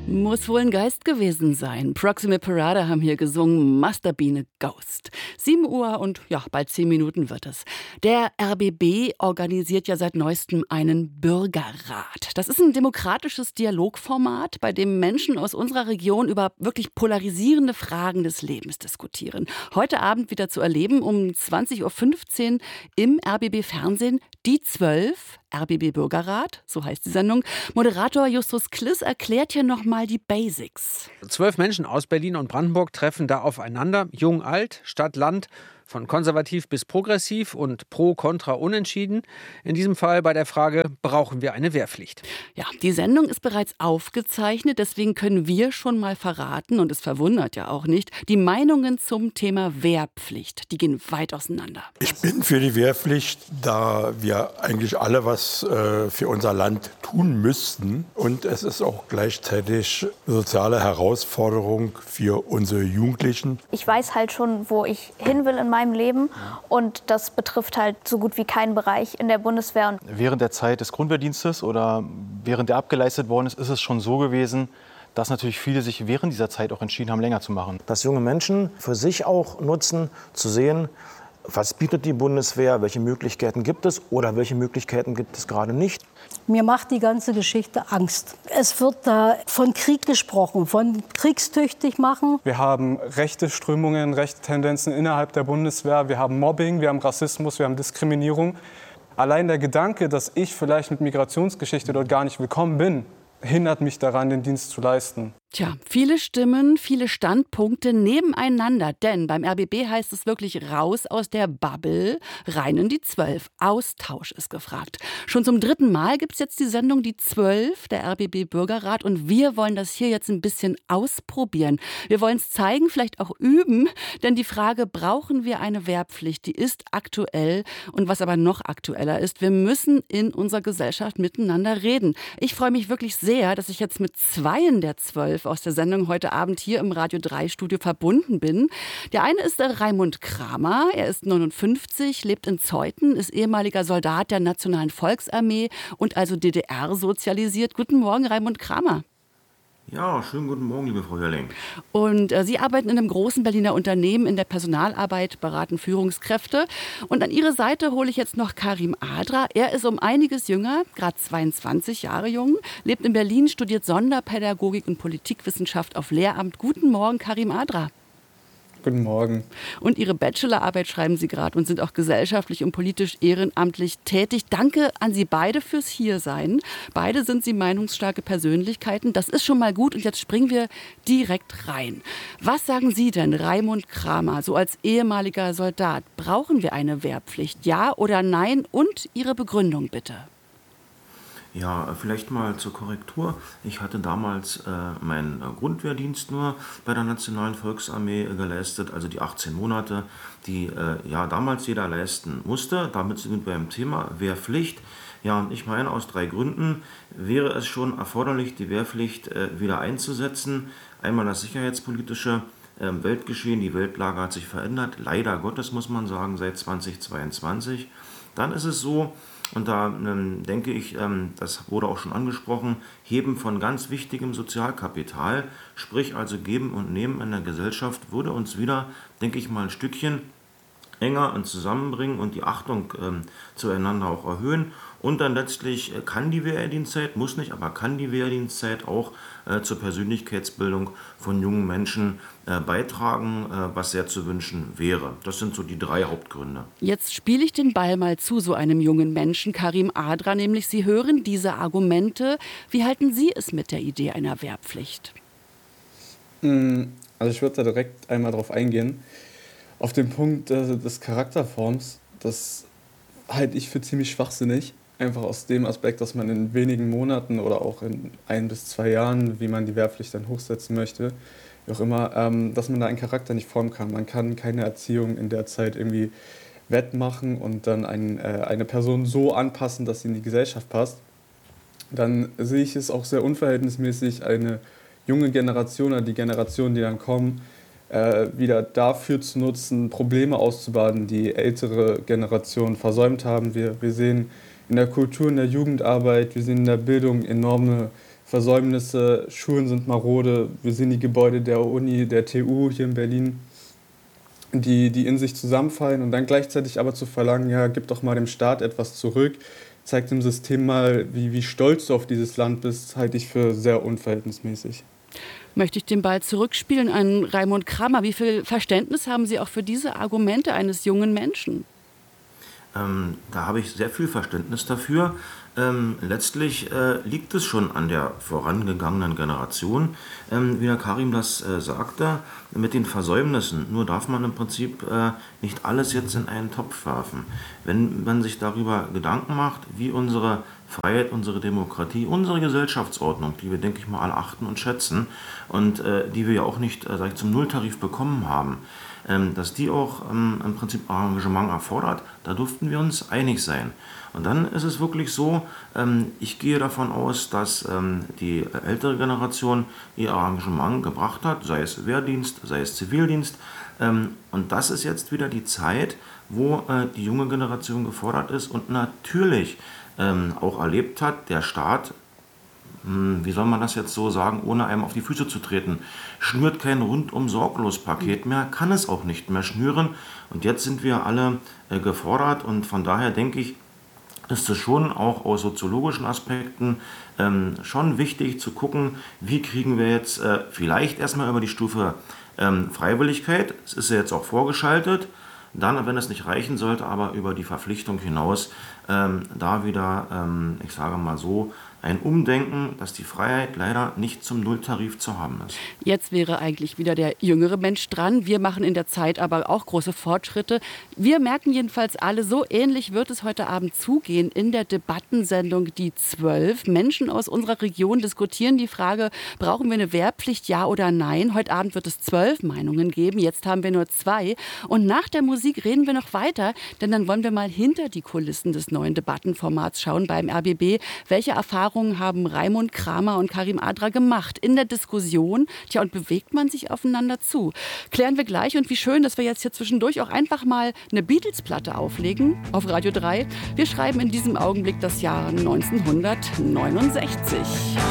Muss wohl ein Geist gewesen sein. Proxima Parada haben hier gesungen, Masterbiene Ghost. 7 Uhr und ja, bald 10 Minuten wird es. Der RBB organisiert ja seit neuestem einen Bürgerrat. Das ist ein demokratisches Dialogformat, bei dem Menschen aus unserer Region über wirklich polarisierende Fragen des Lebens diskutieren. Heute Abend wieder zu erleben um 20.15 Uhr im RBB-Fernsehen die 12, RBB Bürgerrat, so heißt die Sendung. Moderator Justus Kliss erklärt hier nochmal die Basics. 12 Menschen aus Berlin und Brandenburg treffen da aufeinander. Jung, alt, Stadt, Land, von konservativ bis progressiv und pro, kontra, unentschieden. In diesem Fall bei der Frage, brauchen wir eine Wehrpflicht? Ja, die Sendung ist bereits aufgezeichnet, deswegen können wir schon mal verraten, und es verwundert ja auch nicht, die Meinungen zum Thema Wehrpflicht, die gehen weit auseinander. Ich bin für die Wehrpflicht, da wir eigentlich alle was für unser Land tun müssten. Und es ist auch gleichzeitig eine soziale Herausforderung für unsere Jugendlichen. Ich weiß halt schon, wo ich hin will in meinem Leben, und das betrifft halt so gut wie keinen Bereich in der Bundeswehr. Während der Zeit des Grundwehrdienstes oder während der abgeleistet worden ist es schon so gewesen, dass natürlich viele sich während dieser Zeit auch entschieden haben, länger zu machen. Dass junge Menschen für sich auch nutzen, zu sehen, was bietet die Bundeswehr, welche Möglichkeiten gibt es oder welche Möglichkeiten gibt es gerade nicht. Mir macht die ganze Geschichte Angst. Es wird da von Krieg gesprochen, von kriegstüchtig machen. Wir haben rechte Strömungen, rechte Tendenzen innerhalb der Bundeswehr. Wir haben Mobbing, wir haben Rassismus, wir haben Diskriminierung. Allein der Gedanke, dass ich vielleicht mit Migrationsgeschichte dort gar nicht willkommen bin, hindert mich daran, den Dienst zu leisten. Tja, viele Stimmen, viele Standpunkte nebeneinander, denn beim RBB heißt es wirklich raus aus der Bubble, rein in die 12. Austausch ist gefragt. Schon zum 3. Mal gibt es jetzt die Sendung Die 12, der RBB Bürgerrat, und wir wollen das hier jetzt ein bisschen ausprobieren. Wir wollen es zeigen, vielleicht auch üben, denn die Frage, brauchen wir eine Wehrpflicht, die ist aktuell, und was aber noch aktueller ist, wir müssen in unserer Gesellschaft miteinander reden. Ich freue mich wirklich sehr, dass ich jetzt mit 2 der 12 aus der Sendung heute Abend hier im Radio 3 Studio verbunden bin. Der eine ist der Raimund Kramer, er ist 59, lebt in Zeuthen, ist ehemaliger Soldat der Nationalen Volksarmee und also DDR sozialisiert. Guten Morgen, Raimund Kramer. Ja, schönen guten Morgen, liebe Frau Hörling. Und Sie arbeiten in einem großen Berliner Unternehmen in der Personalarbeit, beraten Führungskräfte. Und an Ihre Seite hole ich jetzt noch Karim Adra. Er ist um einiges jünger, gerade 22 Jahre jung, lebt in Berlin, studiert Sonderpädagogik und Politikwissenschaft auf Lehramt. Guten Morgen, Karim Adra. Guten Morgen. Und Ihre Bachelorarbeit schreiben Sie gerade und sind auch gesellschaftlich und politisch ehrenamtlich tätig. Danke an Sie beide fürs Hiersein. Beide sind Sie meinungsstarke Persönlichkeiten. Das ist schon mal gut, und jetzt springen wir direkt rein. Was sagen Sie denn, Raimund Kramer, so als ehemaliger Soldat? Brauchen wir eine Wehrpflicht? Ja oder nein? Und Ihre Begründung bitte. Ja, vielleicht mal zur Korrektur. Ich hatte damals meinen Grundwehrdienst nur bei der Nationalen Volksarmee geleistet, also die 18 Monate, die damals jeder leisten musste. Damit sind wir beim Thema Wehrpflicht. Ja, und ich meine, aus 3 Gründen wäre es schon erforderlich, die Wehrpflicht wieder einzusetzen. Einmal das sicherheitspolitische Weltgeschehen, die Weltlage hat sich verändert, leider Gottes muss man sagen, seit 2022. Dann ist es so, und da denke ich, das wurde auch schon angesprochen, Heben von ganz wichtigem Sozialkapital, sprich also Geben und Nehmen in der Gesellschaft, würde uns wieder, denke ich mal, ein Stückchen enger und zusammenbringen und die Achtung zueinander auch erhöhen. Und dann letztlich kann die Wehrdienstzeit, muss nicht, aber kann die Wehrdienstzeit auch zur Persönlichkeitsbildung von jungen Menschen beitragen, was sehr zu wünschen wäre. Das sind so die 3 Hauptgründe. Jetzt spiele ich den Ball mal zu so einem jungen Menschen, Karim Adra, nämlich Sie hören diese Argumente. Wie halten Sie es mit der Idee einer Wehrpflicht? Also ich würde da direkt einmal drauf eingehen. Auf den Punkt des Charakterforms, das halte ich für ziemlich schwachsinnig. Einfach aus dem Aspekt, dass man in wenigen Monaten oder auch in 1 bis 2 Jahren, wie man die Wehrpflicht dann hochsetzen möchte, wie auch immer, dass man da einen Charakter nicht formen kann. Man kann keine Erziehung in der Zeit irgendwie wettmachen und dann eine Person so anpassen, dass sie in die Gesellschaft passt. Dann sehe ich es auch sehr unverhältnismäßig, eine junge Generation oder die Generationen, die dann kommen, wieder dafür zu nutzen, Probleme auszubaden, die ältere Generationen versäumt haben. Wir sehen in der Kultur, in der Jugendarbeit, wir sehen in der Bildung enorme Versäumnisse, Schulen sind marode, wir sehen die Gebäude der Uni, der TU hier in Berlin, die in sich zusammenfallen und dann gleichzeitig aber zu verlangen, ja, gib doch mal dem Staat etwas zurück, zeig dem System mal, wie stolz du auf dieses Land bist, halte ich für sehr unverhältnismäßig. Möchte ich den Ball zurückspielen an Raimund Kramer. Wie viel Verständnis haben Sie auch für diese Argumente eines jungen Menschen? Da habe ich sehr viel Verständnis dafür. Letztlich liegt es schon an der vorangegangenen Generation, wie der Karim das sagte, mit den Versäumnissen. Nur darf man im Prinzip nicht alles jetzt in einen Topf werfen. Wenn man sich darüber Gedanken macht, wie unsere Freiheit, unsere Demokratie, unsere Gesellschaftsordnung, die wir, denke ich mal, alle achten und schätzen und die wir ja auch nicht zum Nulltarif bekommen haben, dass die auch im Prinzip Engagement erfordert, da durften wir uns einig sein. Und dann ist es wirklich so, ich gehe davon aus, dass die ältere Generation ihr Engagement gebracht hat, sei es Wehrdienst, sei es Zivildienst. Und das ist jetzt wieder die Zeit, wo die junge Generation gefordert ist und natürlich auch erlebt hat, der Staat, wie soll man das jetzt so sagen, ohne einem auf die Füße zu treten, schnürt kein Rundum-Sorglos-Paket mehr, kann es auch nicht mehr schnüren. Und jetzt sind wir alle gefordert und von daher denke ich, ist es schon auch aus soziologischen Aspekten schon wichtig zu gucken, wie kriegen wir jetzt vielleicht erstmal über die Stufe Freiwilligkeit, es ist ja jetzt auch vorgeschaltet, dann, wenn es nicht reichen sollte, aber über die Verpflichtung hinaus da wieder, ich sage mal so, ein Umdenken, dass die Freiheit leider nicht zum Nulltarif zu haben ist. Jetzt wäre eigentlich wieder der jüngere Mensch dran. Wir machen in der Zeit aber auch große Fortschritte. Wir merken jedenfalls alle, so ähnlich wird es heute Abend zugehen in der Debattensendung Die 12. Menschen aus unserer Region diskutieren die Frage, brauchen wir eine Wehrpflicht, ja oder nein? Heute Abend wird es 12 Meinungen geben, jetzt haben wir nur 2. Und nach der Musik reden wir noch weiter, denn dann wollen wir mal hinter die Kulissen des neuen Debattenformats schauen beim RBB. Welche Erfahrungen haben Raimund Kramer und Karim Adra gemacht in der Diskussion? Tja, und bewegt man sich aufeinander zu? Klären wir gleich. Und wie schön, dass wir jetzt hier zwischendurch auch einfach mal eine Beatles-Platte auflegen auf Radio 3. Wir schreiben in diesem Augenblick das Jahr 1969.